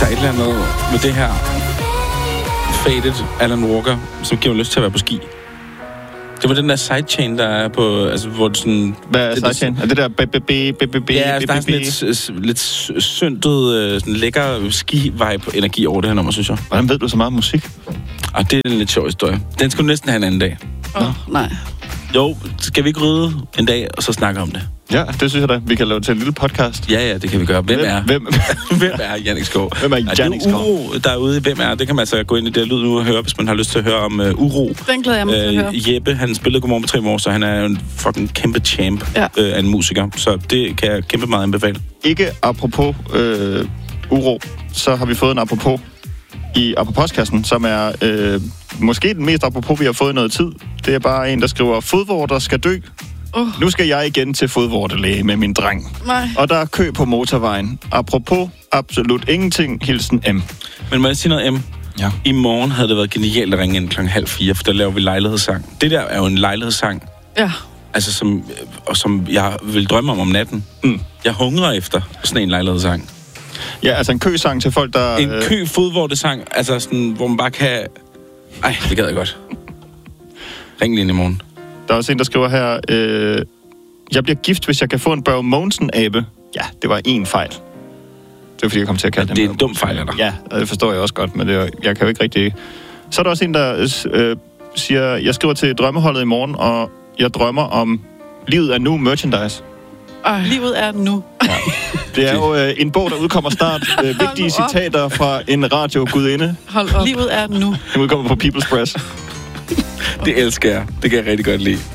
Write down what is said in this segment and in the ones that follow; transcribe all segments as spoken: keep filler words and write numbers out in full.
Der er et eller andet med det her Faded Alan Walker, som giver mig lyst til at være på ski. Det var den der sidechain, der er på, altså hvor det sådan... Hvad er sidechain? Er det der b b b b b b? Ja, altså, der er sådan lidt, lidt syntet, sådan lækker ski-vibe-energi over det her nummer, synes jeg. Hvordan ved du så meget om musik? Ah, det er en lidt sjov historie. Den skal du næsten have en anden dag. Åh, oh, nej. Jo, skal vi ikke rydde en dag, og så snakke om det? Ja, det synes jeg da. Vi kan lave til en lille podcast. Ja, ja, det kan vi gøre. Hvem, hvem er? Hvem, hvem er Jannik Skov? Hvem er Jannik Skov? Det er Uro derude. Hvem er? Det kan man altså gå ind i det lyd nu og høre, hvis man har lyst til at høre om uh, Uro. Den glæder jeg mig til at høre. Jeppe, han spillede Godmorgen på tre år, så han er jo en fucking kæmpe champ ja. uh, af en musiker. Så det kan jeg kæmpe meget anbefale. Ikke apropos øh, Uro, så har vi fået en apropos i apropos-kassen, som er øh, måske den mest apropos, vi har fået i noget tid. Det er bare en, der skriver, fodvorter skal dø. Uh. Nu skal jeg igen til fodvortelæge med min dreng. Nej. Og der er kø på motorvejen. Apropos absolut ingenting. Hilsen M. Men må jeg sige noget, M? Ja. I morgen havde det været genialt at ringe ind klokken halv fire, for der laver vi lejlighedssang. Det der er jo en lejlighedssang. Ja. Altså, som, og som jeg vil drømme om om natten. Mm. Jeg hungrer efter sådan en lejlighedssang. Ja, altså en køsang til folk, der... En kø fodvortesang, altså sådan, hvor man bare kan... Ej, det gad jeg godt. Ring lige ind i morgen. Der er også en, der skriver her, øh, jeg bliver gift, hvis jeg kan få en Børge Mogensen-abe. Ja, det var en fejl. Det er fordi, jeg kom til at kalde ja, det er en dum fejl af dig. Ja, det forstår jeg også godt, men det er, jeg kan jo ikke rigtig... Så er der også en, der øh, siger, jeg skriver til drømmeholdet i morgen, og jeg drømmer om livet er nu merchandise. Øh, livet er nu. Ja. Det er jo øh, en bog, der udkommer snart. Øh, vigtige citater fra en radiogudinde. Hold op. Livet er nu. Den udkommer på People's Press. Det elsker jeg. Det kan jeg rigtig godt lide.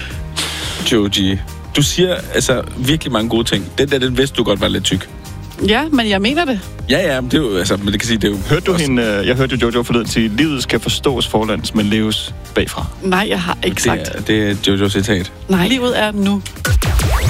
Joji. Du siger altså virkelig mange gode ting. Den der, den vidste du godt var lidt tyk. Ja, men jeg mener det. Ja, ja, men det er jo, altså, men det kan sige, det er jo... Hørte du også... hende, øh, jeg hørte jo Jojo forleden sige, livet skal forstås forlands, men leves bagfra. Nej, jeg har ikke det sagt. Er, det er Jojos citat. Nej, livet er nu.